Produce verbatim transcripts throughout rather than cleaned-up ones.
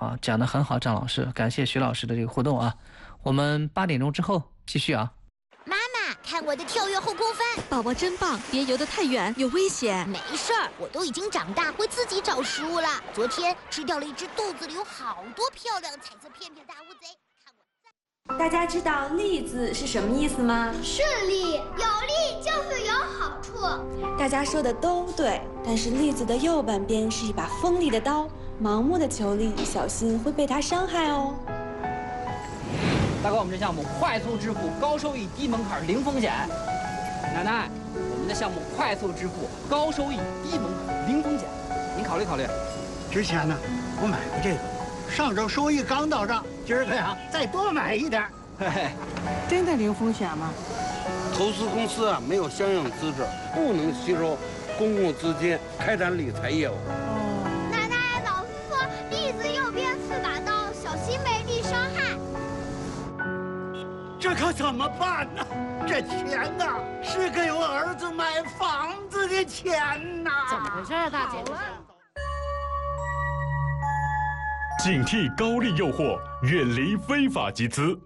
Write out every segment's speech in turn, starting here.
啊，讲得很好，张老师，感谢徐老师的这个互动啊。我们八点钟之后继续啊。 妈妈，看我的跳跃后空翻！ 宝宝真棒，别游得太远，有危险。 没事儿，我都已经长大，会自己找食物了。昨天吃掉了一只肚子里有好多漂亮彩色片片大乌贼。 大家知道“利”字是什么意思吗？ 顺利，有利就是有好处。 大家说的都对，但是“利”字的右半边是一把锋利的刀，盲目的求利，小心会被它伤害哦。 大哥，我们这项目快速支付，高收益，低门槛，零风险。奶奶，我们的项目快速支付，高收益，低门槛，零风险，您考虑考虑。 之前呢，我买过这个。上周收益刚到账，今儿个呀再多买一点。 嘿嘿， 真的零风险吗？ 投资公司啊没有相应资质，不能吸收公共资金开展理财业务。 哦，奶奶，老师说利字右边是把刀，小心被利伤害。 这可怎么办呢？这钱呐是给我儿子买房子的钱呐！ 怎么回事啊，大姐？ 警惕高利诱惑，远离非法集资。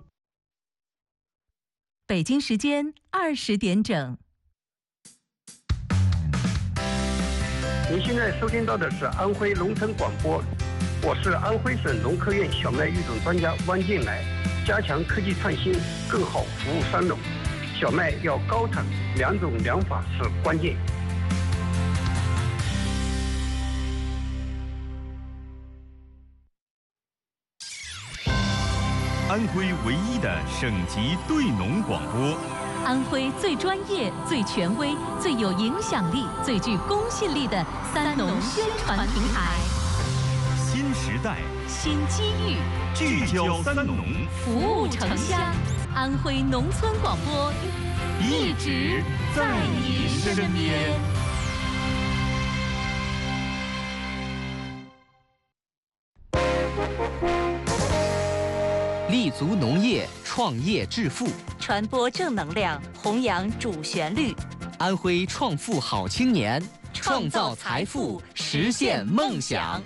北京时间二十点整。 您现在收听到的是安徽农村广播，我是安徽省农科院小麦育种专家汪建来。加强科技创新，更好服务三农。小麦要高产，两种两法是关键。 安徽唯一的省级对农广播， 安徽最专业、最权威、最有影响力、最具公信力的三农宣传平台。 新时代， 新机遇， 聚焦三农， 服务城乡。安徽农村广播，一直在你身边。 立足农业，创业致富， 传播正能量，弘扬主旋律。 安徽创富好青年，创造财富，实现梦想。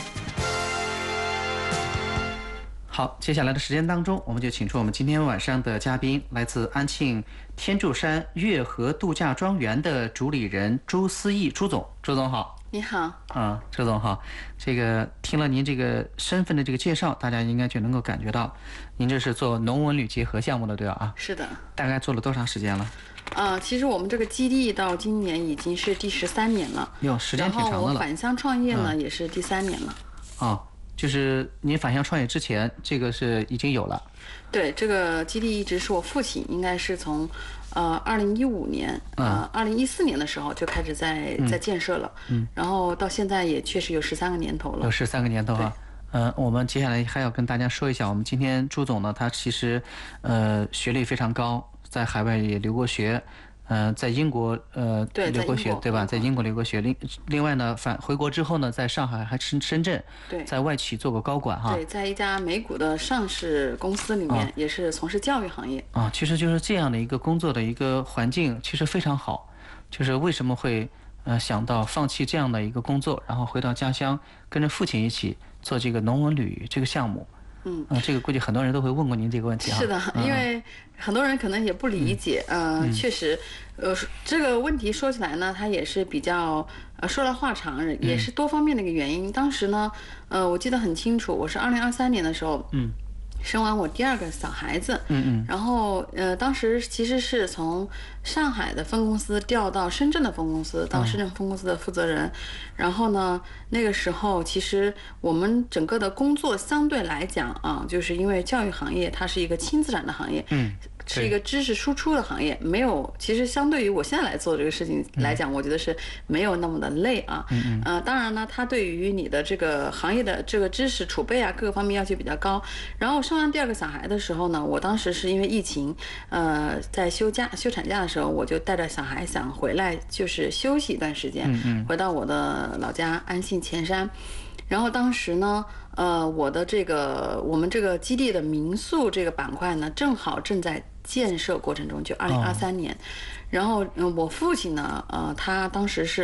好，接下来的时间当中，我们就请出我们今天晚上的嘉宾，来自安庆天柱山月河度假庄园的主理人朱思义朱总。朱总好。 你好。 啊，朱总好。这个听了您这个身份的这个介绍，大家应该就能够感觉到，您这是做农文旅结合项目的，对吧？啊， 是的。大概做了多长时间了？ 呃，其实我们这个基地到今年已经是第十三年了。 哟，时间挺长的了。 然后我返乡创业呢，嗯、也是第三年了。 哦。就是您返乡创业之前，这个是已经有了。 对，这个基地一直是我父亲，应该是从，呃，二零一五年，呃，二零一四年的时候就开始在在建设了。嗯。然后到现在也确实有十三个年头了。 有十三个年头啊。嗯、呃，我们接下来还要跟大家说一下，我们今天朱总呢，他其实，呃，学历非常高，在海外也留过学。呃，在英国呃留过学，对吧？在英国留过学。另另外呢，返回国之后呢，在上海还深深圳， 对， 在外企做过高管哈。 对，在一家美股的上市公司里面，也是从事教育行业。 啊，其实就是这样的一个工作的一个环境，其实非常好。就是为什么会呃想到放弃这样的一个工作，然后回到家乡，跟着父亲一起做这个农文旅这个项目。 嗯， 呃，这个估计很多人都会问过您这个问题啊。 是的，因为很多人可能也不理解，嗯、呃，确实，呃，这个问题说起来呢，它也是比较呃说来话长，也是多方面的一个原因。嗯、当时呢，呃，我记得很清楚，我是二零二三年的时候，嗯。生完我第二个小孩子，嗯嗯，然后呃，当时其实是从上海的分公司调到深圳的分公司，当深圳分公司的负责人。嗯、然后呢，那个时候其实我们整个的工作相对来讲啊，就是因为教育行业它是一个轻资产的行业，嗯，是一个知识输出的行业，没有，其实相对于我现在来做这个事情来讲，嗯、我觉得是没有那么的累啊。嗯嗯。呃，当然呢，它对于你的这个行业的这个知识储备啊，各个方面要求比较高。然后生完第二个小孩的时候呢，我当时是因为疫情，呃，在休假休产假的时候，我就带着小孩想回来，就是休息一段时间，嗯嗯，回到我的老家安庆前山。然后当时呢，呃，我的这个我们这个基地的民宿这个板块呢，正好正在建设过程中，就二零二三年。哦、然后，嗯，我父亲呢，呃，他当时是。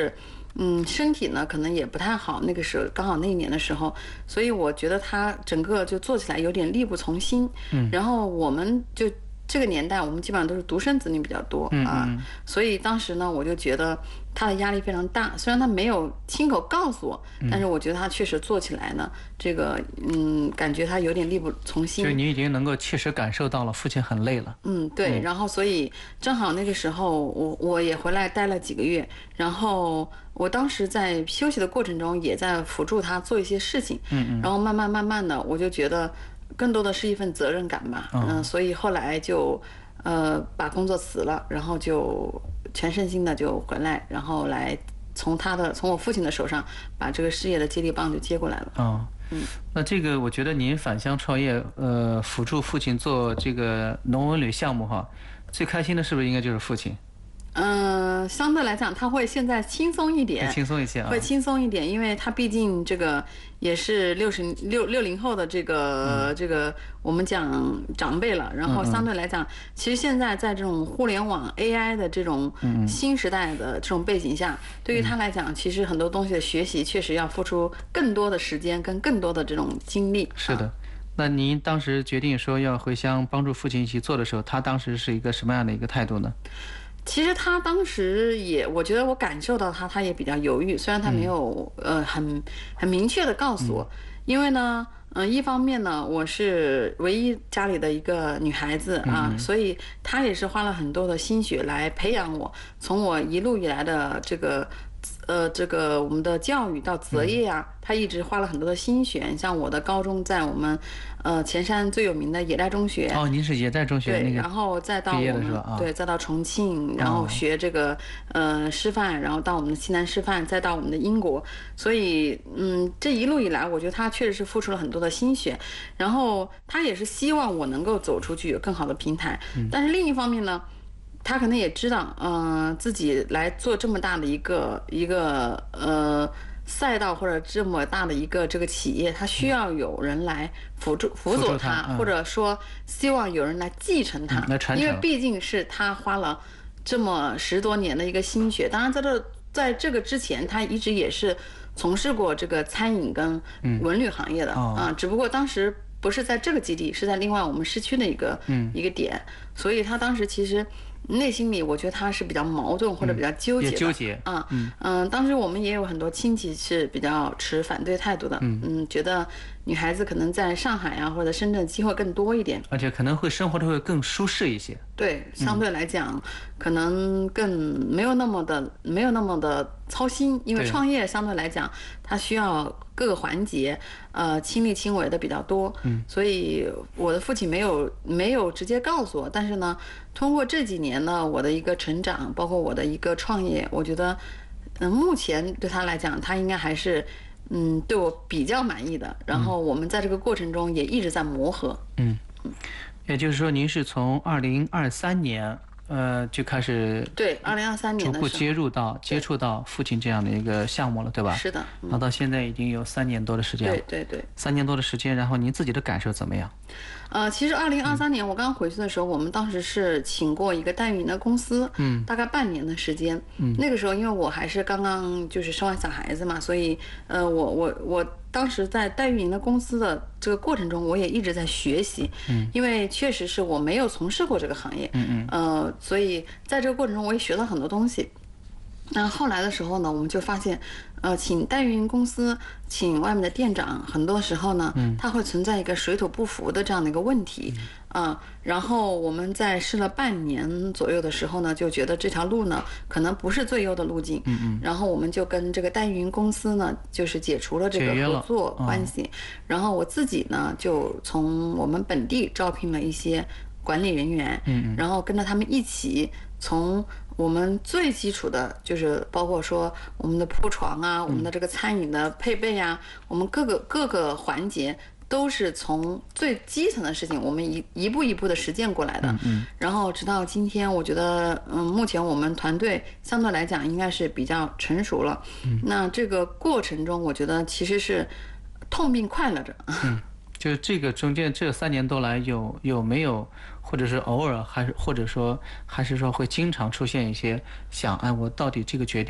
嗯，身体呢可能也不太好，那个时候刚好那一年的时候，所以我觉得他整个就做起来有点力不从心。嗯，然后我们就这个年代，我们基本上都是独生子女比较多啊，嗯嗯所以当时呢，我就觉得他的压力非常大。虽然他没有亲口告诉我，嗯、但是我觉得他确实做起来呢，这个嗯，感觉他有点力不从心。 就你已经能够切实感受到了父亲很累了。 嗯，对。嗯、然后所以正好那个时候，我我也回来待了几个月，然后我当时在休息的过程中，也在辅助他做一些事情。嗯嗯。然后慢慢慢慢的，我就觉得。更多的是一份责任感吧，嗯、呃，所以后来就，呃，把工作辞了，然后就全身心的就回来，然后来从他的从我父亲的手上把这个事业的接力棒就接过来了。 哦，嗯，那这个我觉得您返乡创业，呃，辅助父亲做这个农文旅项目哈，最开心的是不是应该就是父亲？ 嗯、呃，相对来讲，他会现在轻松一点， 轻松一些啊， 会轻松一点，因为他毕竟这个也是六十六六零后的这个、嗯、这个我们讲长辈了，然后相对来讲，嗯嗯其实现在在这种互联网 A I 的这种新时代的这种背景下，嗯、对于他来讲，其实很多东西的学习确实要付出更多的时间跟更多的这种精力。 是的。啊那您当时决定说要回乡帮助父亲一起做的时候，他当时是一个什么样的一个态度呢？ 其实他当时也，我觉得我感受到他，他也比较犹豫。虽然他没有、嗯、呃很很明确的告诉我，嗯、因为呢，嗯、呃，一方面呢，我是唯一家里的一个女孩子啊，嗯、所以他也是花了很多的心血来培养我，从我一路以来的这个。呃，这个我们的教育到择业啊，嗯、他一直花了很多的心血。像我的高中在我们，呃，前山最有名的野代中学。 哦，您是野代中学对， 那个然后再到我们、啊、对，再到重庆，然后学这个、哦、呃师范，然后到我们的西南师范，再到我们的英国。所以，嗯，这一路以来，我觉得他确实是付出了很多的心血。然后他也是希望我能够走出去，有更好的平台。嗯、但是另一方面呢？他可能也知道，嗯、呃，自己来做这么大的一个一个呃赛道或者这么大的一个这个企业，他需要有人来辅助辅佐他，嗯、或者说希望有人来继承他， 嗯、来传承， 因为毕竟是他花了这么十多年的一个心血。当然，在这在这个之前，他一直也是从事过这个餐饮跟文旅行业的啊、嗯呃，只不过当时不是在这个基地，是在另外我们市区的一个、嗯、一个点，所以他当时其实。内心里，我觉得他是比较矛盾或者比较纠结的。 嗯、纠结啊，嗯嗯、呃，当时我们也有很多亲戚是比较持反对态度的，嗯嗯，觉得女孩子可能在上海啊或者深圳机会更多一点， 而且可能会生活的会更舒适一些。 对，相对来讲，嗯、可能更没有那么的没有那么的操心，因为创业相对来讲，它需要各个环节，呃，亲力亲为的比较多。嗯，所以我的父亲没有没有直接告诉我，但是呢，通过这几年呢，我的一个成长，包括我的一个创业，我觉得，嗯、呃，目前对他来讲，他应该还是。嗯，对我比较满意的。然后我们在这个过程中也一直在磨合。 嗯，也就是说，您是从二零二三年呃就开始对二零二三年逐步接入到接触到父亲这样的一个项目了，对吧？ 是的。 然后到现在已经有三年多的时间了。 对对对。 三年多的时间，然后您自己的感受怎么样？ 呃，其实二零二三年我刚回去的时候，嗯、我们当时是请过一个代运营的公司，嗯，大概半年的时间。嗯，那个时候因为我还是刚刚就是生完小孩子嘛，所以呃，我我我当时在代运营的公司的这个过程中，我也一直在学习。嗯，因为确实是我没有从事过这个行业。嗯嗯。呃，所以在这个过程中，我也学了很多东西。那后来的时候呢，我们就发现，呃，请代运营公司，请外面的店长，很多时候呢，嗯，它会存在一个水土不服的这样的一个问题，啊、呃，然后我们在试了半年左右的时候呢，就觉得这条路呢，可能不是最优的路径，嗯嗯，然后我们就跟这个代运营公司呢，就是解除了这个合作关系，嗯、然后我自己呢，就从我们本地招聘了一些管理人员，嗯，然后跟着他们一起从。我们最基础的就是包括说我们的铺床啊，我们的这个餐饮的配备啊，我们各个各个环节都是从最基层的事情，我们一一步一步的实践过来的。嗯，然后直到今天，我觉得，嗯，目前我们团队相对来讲应该是比较成熟了。嗯，那这个过程中，我觉得其实是痛并快乐着。 嗯，就这个中间这三年多来有有没有？或者是偶尔，还是或者说，还是说会经常出现一些想，哎，我到底这个决定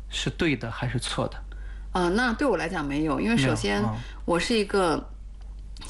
是对的还是错的？ 啊、呃，那对我来讲没有，因为首先、哦、我是一个